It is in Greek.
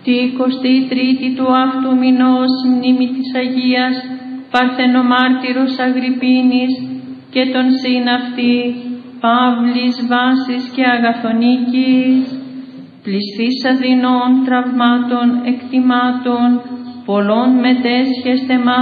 Τη 23η του αυτού μηνός μνήμη της Αγίας Παρθενομάρτυρος Αγρυππίνης και των συναυτή Παύλης Βάσης και Αγαθονίκης, πληστής αδεινών τραυμάτων εκτιμάτων, πολλών μετέσχεστε